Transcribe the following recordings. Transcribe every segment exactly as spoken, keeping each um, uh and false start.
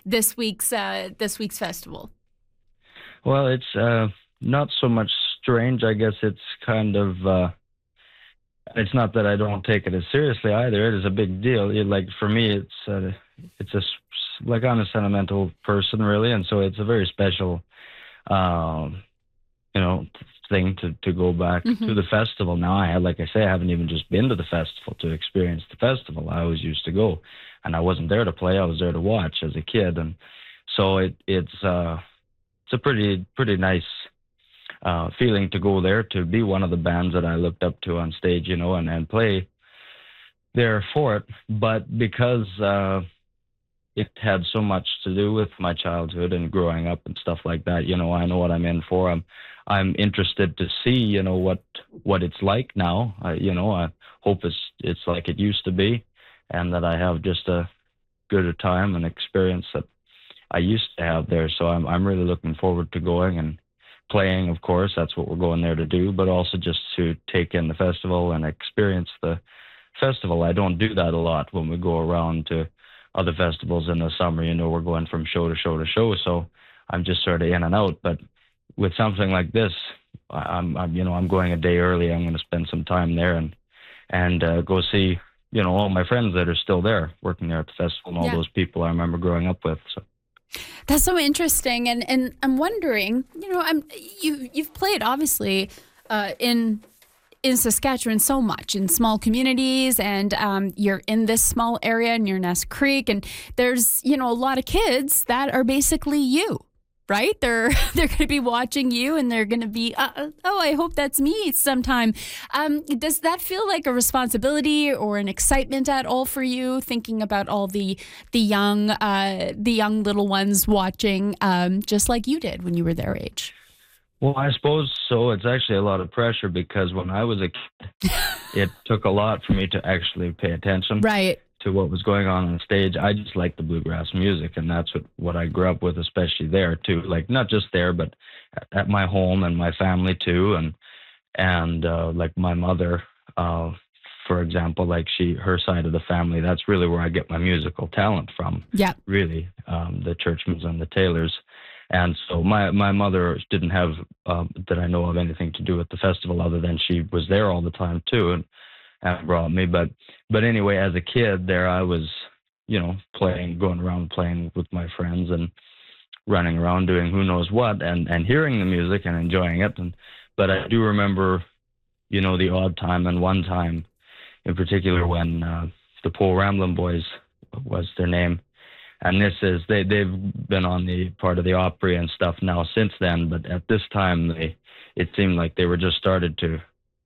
this week's uh, this week's festival? Well, it's uh, not so much strange. I guess it's kind of. Uh, it's not that I don't take it as seriously either. It is a big deal. It, like for me, it's uh, it's a s- like I'm a sentimental person, really, and so it's a very special, um, you know, thing to to go back Hmm. to the festival. Now, I like I say, I haven't even just been to the festival to experience the festival. I always used to go, and I wasn't there to play. I was there to watch as a kid, and so it it's uh, it's a pretty pretty nice uh, feeling to go there to be one of the bands that I looked up to on stage, you know, and and play there for it. But because uh, it had so much to do with my childhood and growing up and stuff like that. You know, I know what I'm in for. I'm I'm interested to see, you know, what what it's like now. I, you know, I hope it's it's like it used to be, and that I have just a good a time and experience that I used to have there. So I'm I'm really looking forward to going and playing. Of course, that's what we're going there to do, but also just to take in the festival and experience the festival. I don't do that a lot when we go around to other festivals in the summer. You know, we're going from show to show to show, so I'm just sort of in and out. But with something like this, I- I'm, I'm you know, I'm going a day early. I'm going to spend some time there and and uh, go see, you know, all my friends that are still there working there at the festival and all Yeah. those people I remember growing up with. So. That's so interesting, and and I'm wondering, you know, I'm you you've played obviously uh, in in Saskatchewan so much in small communities, and um, you're in this small area near Ness Creek, and there's you know a lot of kids that are basically you. Right? They're they're going to be watching you, and they're going to be, uh, uh, oh, I hope that's me sometime. Um, does that feel like a responsibility or an excitement at all for you? Thinking about all the the young uh, the young little ones watching, um, just like you did when you were their age. Well, I suppose so. It's actually a lot of pressure because when I was a kid, it took a lot for me to actually pay attention Right. to what was going on on stage. I just like the bluegrass music, and that's what, what I grew up with, especially there too. Like not just there, but at, at my home and my family too, and and uh, like my mother, uh, for example, like she her side of the family. That's really where I get my musical talent from. Yeah. Really, um, the Churchmans and the Taylors. And so my, my mother didn't have, um, that I know of, anything to do with the festival other than she was there all the time too, and, and brought me. But but anyway, as a kid there, I was, you know, playing, going around playing with my friends and running around doing who knows what, and, and hearing the music and enjoying it. And but I do remember, you know, the odd time, and one time in particular when uh, the Paul Ramblin' Boys was their name. And this is they they've been on the part of the Opry and stuff now since then, but at this time they it seemed like they were just started to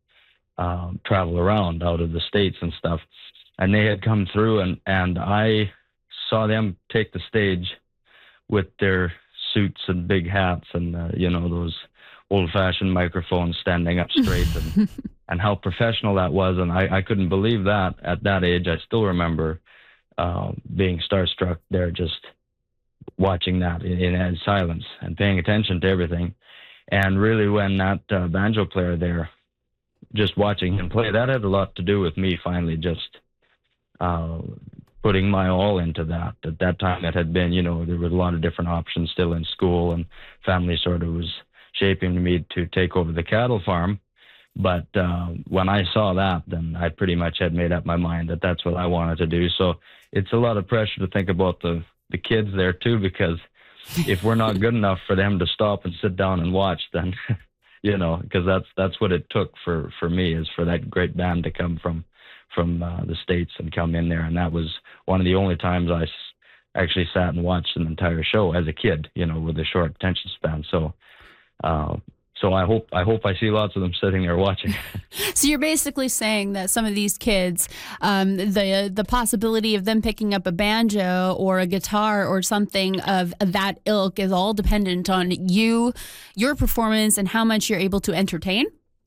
um, travel around out of the States and stuff, and they had come through, and and I saw them take the stage with their suits and big hats and uh, you know, those old-fashioned microphones standing up straight, and and how professional that was, and I I couldn't believe that at that age. I still remember uh, being starstruck there, just watching that in, in silence and paying attention to everything. And really, when that uh, banjo player there, just watching him play, that had a lot to do with me finally just uh, putting my all into that. At that time, it had been, you know, there was a lot of different options still in school, and family sort of was shaping me to take over the cattle farm. But uh, when I saw that, then I pretty much had made up my mind that that's what I wanted to do. So it's a lot of pressure to think about the, the kids there too, because if we're not good enough for them to stop and sit down and watch, then, you know, because that's that's what it took for, for me, is for that great band to come from from uh, the States and come in there. And that was one of the only times I s- actually sat and watched an entire show as a kid, you know, with a short attention span. So, uh, So I hope I hope I see lots of them sitting there watching. So you're basically saying that some of these kids, um, the the possibility of them picking up a banjo or a guitar or something of that ilk is all dependent on you, your performance, and how much you're able to entertain?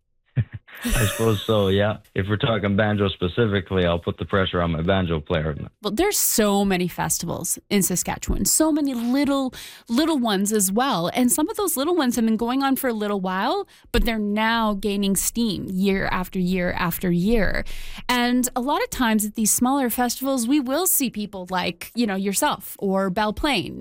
I suppose so, yeah. If we're talking banjo specifically, I'll put the pressure on my banjo player. Well, there's so many festivals in Saskatchewan, so many little little ones as well. And some of those little ones have been going on for a little while, but they're now gaining steam year after year after year. And a lot of times at these smaller festivals, we will see people like, you know, yourself or Belle Plaine